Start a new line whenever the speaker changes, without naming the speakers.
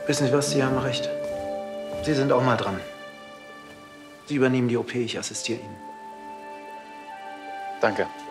Wissen Sie was, Sie haben recht. Sie sind auch mal dran. Sie übernehmen die OP, ich assistiere Ihnen.
Danke.